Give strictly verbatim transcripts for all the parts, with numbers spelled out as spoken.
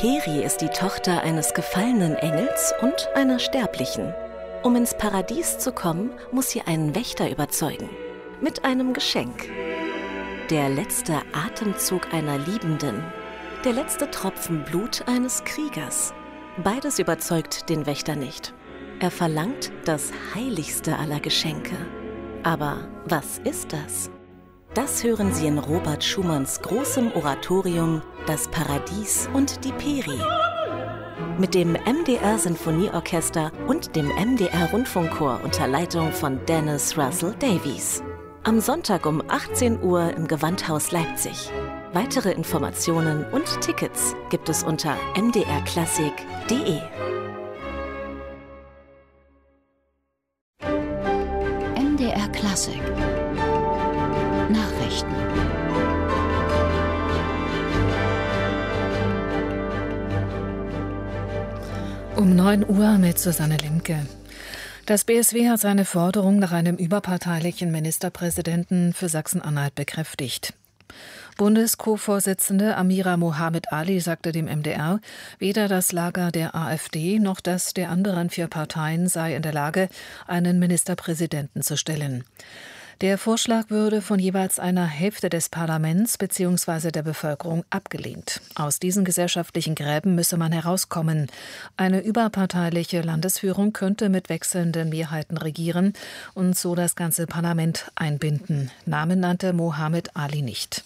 Peri ist die Tochter eines gefallenen Engels und einer Sterblichen. Um ins Paradies zu kommen, muss sie einen Wächter überzeugen. Mit einem Geschenk. Der letzte Atemzug einer Liebenden. Der letzte Tropfen Blut eines Kriegers. Beides überzeugt den Wächter nicht. Er verlangt das heiligste aller Geschenke. Aber was ist das? Das hören Sie in Robert Schumanns großem Oratorium »Das Paradies und die Peri«. Mit dem M D R-Sinfonieorchester und dem M D R-Rundfunkchor unter Leitung von Dennis Russell Davies. Am Sonntag um achtzehn Uhr im Gewandhaus Leipzig. Weitere Informationen und Tickets gibt es unter m d r klassik punkt d e. M D R Klassik Nachrichten. Um neun Uhr mit Susanne Limke. Das B S W hat seine Forderung nach einem überparteilichen Ministerpräsidenten für Sachsen-Anhalt bekräftigt. Bundes-Co-Vorsitzende Amira Mohamed Ali sagte dem M D R, weder das Lager der AfD noch das der anderen vier Parteien sei in der Lage, einen Ministerpräsidenten zu stellen. Der Vorschlag würde von jeweils einer Hälfte des Parlaments bzw. der Bevölkerung abgelehnt. Aus diesen gesellschaftlichen Gräben müsse man herauskommen. Eine überparteiliche Landesführung könnte mit wechselnden Mehrheiten regieren und so das ganze Parlament einbinden. Namen nannte Mohamed Ali nicht.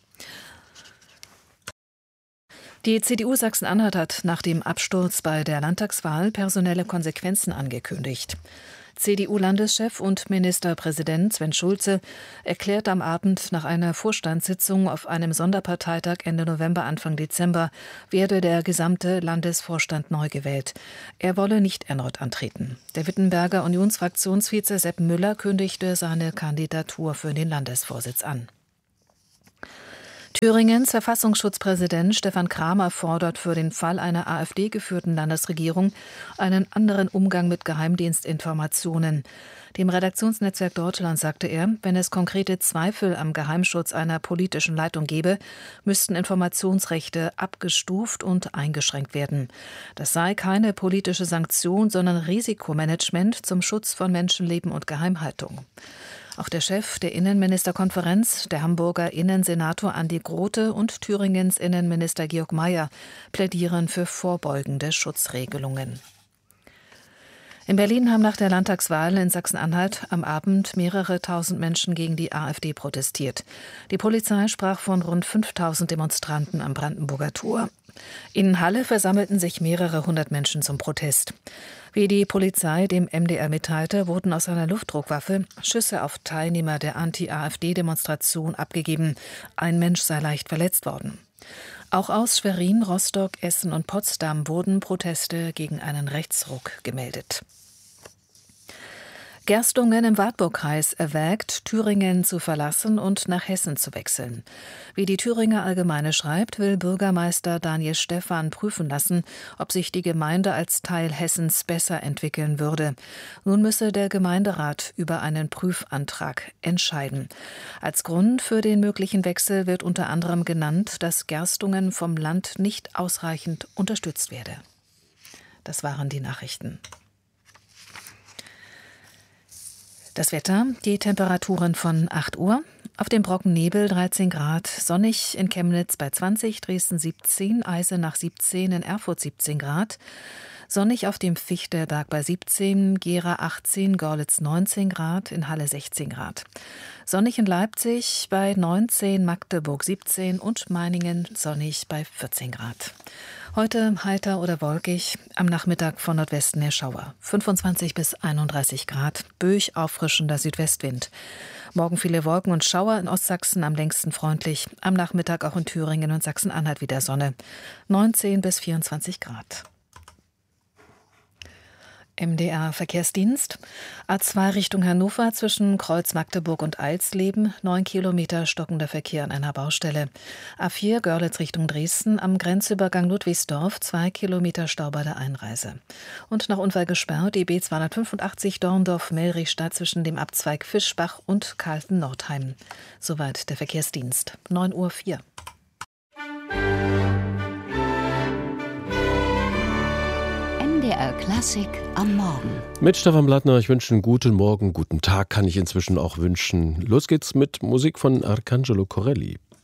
Die C D U Sachsen-Anhalt hat nach dem Absturz bei der Landtagswahl personelle Konsequenzen angekündigt. C D U-Landeschef und Ministerpräsident Sven Schulze erklärt am Abend nach einer Vorstandssitzung auf einem Sonderparteitag Ende November, Anfang Dezember, werde der gesamte Landesvorstand neu gewählt. Er wolle nicht erneut antreten. Der Wittenberger Unionsfraktionsvize Sepp Müller kündigte seine Kandidatur für den Landesvorsitz an. Thüringens Verfassungsschutzpräsident Stefan Kramer fordert für den Fall einer AfD-geführten Landesregierung einen anderen Umgang mit Geheimdienstinformationen. Dem Redaktionsnetzwerk Deutschland sagte er, wenn es konkrete Zweifel am Geheimschutz einer politischen Leitung gebe, müssten Informationsrechte abgestuft und eingeschränkt werden. Das sei keine politische Sanktion, sondern Risikomanagement zum Schutz von Menschenleben und Geheimhaltung. Auch der Chef der Innenministerkonferenz, der Hamburger Innensenator Andi Grote und Thüringens Innenminister Georg Mayer plädieren für vorbeugende Schutzregelungen. In Berlin haben nach der Landtagswahl in Sachsen-Anhalt am Abend mehrere tausend Menschen gegen die AfD protestiert. Die Polizei sprach von rund fünftausend Demonstranten am Brandenburger Tor. In Halle versammelten sich mehrere hundert Menschen zum Protest. Wie die Polizei dem M D R mitteilte, wurden aus einer Luftdruckwaffe Schüsse auf Teilnehmer der Anti-AfD-Demonstration abgegeben. Ein Mensch sei leicht verletzt worden. Auch aus Schwerin, Rostock, Essen und Potsdam wurden Proteste gegen einen Rechtsruck gemeldet. Gerstungen im Wartburgkreis erwägt, Thüringen zu verlassen und nach Hessen zu wechseln. Wie die Thüringer Allgemeine schreibt, will Bürgermeister Daniel Stephan prüfen lassen, ob sich die Gemeinde als Teil Hessens besser entwickeln würde. Nun müsse der Gemeinderat über einen Prüfantrag entscheiden. Als Grund für den möglichen Wechsel wird unter anderem genannt, dass Gerstungen vom Land nicht ausreichend unterstützt werde. Das waren die Nachrichten. Das Wetter, die Temperaturen von acht Uhr. Auf dem Brocken Nebel dreizehn Grad, sonnig in Chemnitz bei zwanzig, Dresden siebzehn, Eisenach siebzehn, in Erfurt siebzehn Grad. Sonnig auf dem Fichtelberg bei siebzehn, Gera achtzehn, Görlitz neunzehn Grad, in Halle sechzehn Grad. Sonnig in Leipzig bei neunzehn, Magdeburg siebzehn und Meiningen sonnig bei vierzehn Grad. Heute heiter oder wolkig, am Nachmittag von Nordwesten her Schauer. fünfundzwanzig bis einunddreißig Grad, böig auffrischender Südwestwind. Morgen viele Wolken und Schauer, in Ostsachsen am längsten freundlich. Am Nachmittag auch in Thüringen und Sachsen-Anhalt wieder Sonne. neunzehn bis vierundzwanzig Grad. M D R-Verkehrsdienst. A zwei Richtung Hannover zwischen Kreuz Magdeburg und Alsleben. Neun Kilometer stockender Verkehr an einer Baustelle. A vier Görlitz Richtung Dresden am Grenzübergang Ludwigsdorf. Zwei Kilometer Stau bei der Einreise. Und nach Unfall gesperrt die B zweihundertfünfundachtzig Dorndorf-Melrichstadt zwischen dem Abzweig Fischbach und Kalten-Nordheim. Soweit der Verkehrsdienst. neun Uhr vier. D R Klassik am Morgen. Mit Stefan Blattner, ich wünsche einen guten Morgen, guten Tag kann ich inzwischen auch wünschen. Los geht's mit Musik von Arcangelo Corelli.